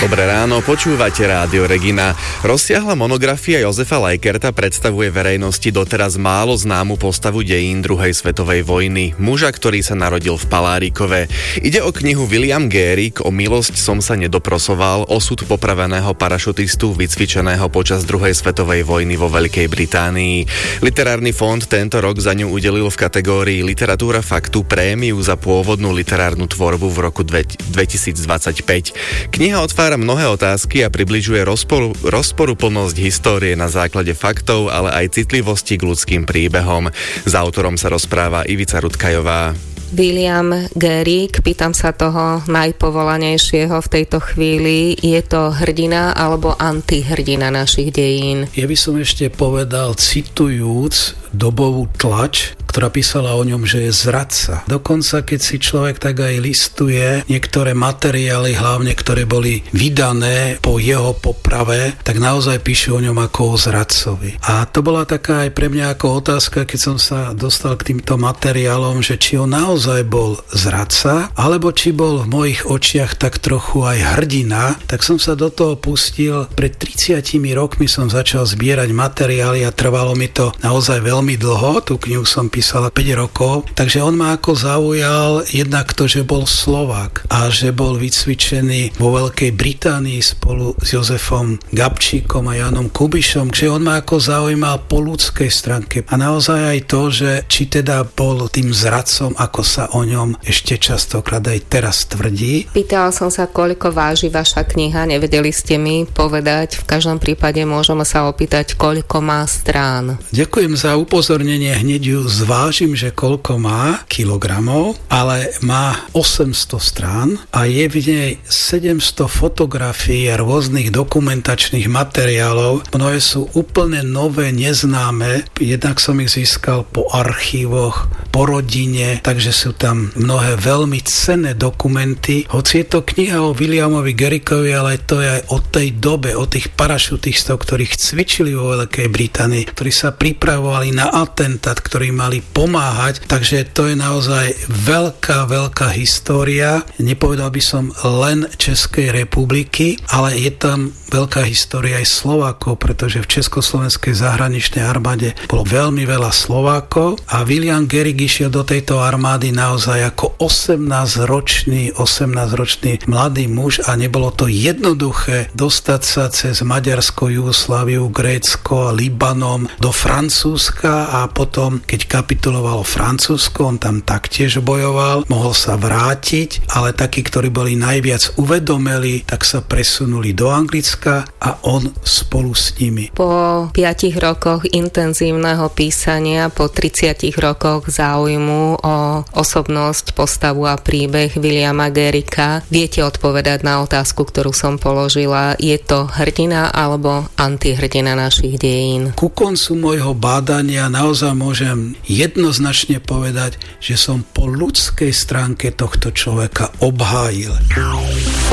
Dobré ráno, počúvate Rádio Regina. Rozsiahla monografia Jozefa Lajkerta predstavuje verejnosti doteraz málo známu postavu dejín druhej svetovej vojny, muža, ktorý sa narodil v Palárikove. Ide o knihu William Gehrig O milosť som sa nedoprosoval, osud popraveného parašutistu vycvičeného počas druhej svetovej vojny vo Veľkej Británii. Literárny fond tento rok za ňu udelil v kategórii Literatúra faktu prémiu za pôvodnú literárnu tvorbu v roku 2025. Kniha otvára mnohé otázky a približuje rozporuplnosť histórie na základe faktov, ale aj citlivosti k ľudským príbehom. S autorom sa rozpráva Ivica Rudkajová. William Gehrig, pýtam sa toho najpovolanejšieho v tejto chvíli, je to hrdina alebo antihrdina našich dejín? Ja by som ešte povedal, citujúc dobovú tlač, ktorá písala o ňom, že je zradca. Dokonca, keď si človek tak aj listuje niektoré materiály, hlavne ktoré boli vydané po jeho poprave, tak naozaj píšu o ňom ako o zradcovi. A to bola taká aj pre mňa ako otázka, keď som sa dostal k týmto materiálom, že či on naozaj bol zradca, alebo či bol v mojich očiach tak trochu aj hrdina, tak som sa do toho pustil. Pred 30 rokmi som začal zbierať materiály a trvalo mi to naozaj veľmi dlho. Tú knihu som písala 5 rokov, takže on ma ako zaujal jednak to, že bol Slovák a že bol vycvičený vo Veľkej Británii spolu s Jozefom Gabčíkom a Jánom Kubišom, že on ma ako zaujímal po ľudskej stránke a naozaj aj to, že či teda bol tým zradcom, ako sa o ňom ešte častokrát aj teraz tvrdí. Pýtala som sa, koľko váži vaša kniha, nevedeli ste mi povedať, v každom prípade môžeme sa opýtať, koľko má strán. Ďakujem za upozornenie, hneď ju zvážim, že koľko má kilogramov, ale má 800 strán a je v nej 700 fotografií a rôznych dokumentačných materiálov. Mnohé sú úplne nové, neznáme, jednak som ich získal po archívoch, po rodine, takže sú tam mnohé veľmi cenné dokumenty. Hoci je to kniha o Williamovi Gehrigovi, ale to je aj o tej dobe, o tých parašutistov, ktorých cvičili vo Veľkej Británii, ktorí sa pripravovali na atentát, ktorí mali pomáhať, takže to je naozaj veľká história. Nepovedal by som len Českej republiky, ale je tam veľká história aj Slovákov, pretože v Československej zahraničnej armáde bolo veľmi veľa Slovákov a William Gehrig išiel do tejto armády naozaj ako 18-ročný mladý muž a nebolo to jednoduché dostať sa cez Maďarsko, Jugosláviu, Grécko, Libanon do Francúzska a potom, keď kapitulovalo Francúzsko, on tam taktiež bojoval, mohol sa vrátiť, ale takí, ktorí boli najviac uvedomeli, tak sa presunuli do Anglicka a on spolu s nimi. Po 5 rokoch intenzívneho písania, po 30 rokoch záujmu o osobnosť, postavu a príbeh Williama Gehriga viete odpovedať na otázku, ktorú som položila. Je to hrdina alebo antihrdina našich dejín? Ku koncu môjho bádania naozaj môžem jednoznačne povedať, že som po ľudskej stránke tohto človeka obhájil.